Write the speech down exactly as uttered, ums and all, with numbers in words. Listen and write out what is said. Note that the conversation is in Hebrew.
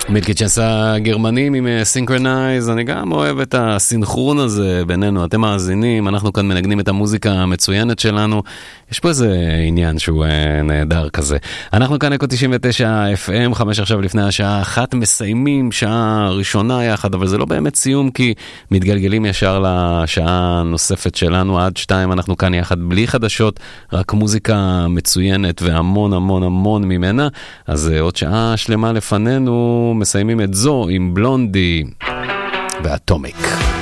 מילקי צ'אנס הגרמנים עם סינקרונייז, אני גם אוהב את הסינכרון הזה בינינו, אתם מאזינים, אנחנו כאן מנגנים את המוזיקה המצוינת שלנו, יש פה איזה עניין שהוא נהדר כזה. אנחנו כאן אקו תשעים ותשע אף אם, חמש עכשיו לפני השעה אחת, מסיימים שעה ראשונה יחד, אבל זה לא באמת סיום, כי מתגלגלים ישר לשעה נוספת שלנו, עד שתיים אנחנו כאן יחד בלי חדשות, רק מוזיקה מצוינת והמון המון המון ממנה, אז עוד שעה שלמה לפנינו, מסיימים את זו עם בלונדי ואטומיק.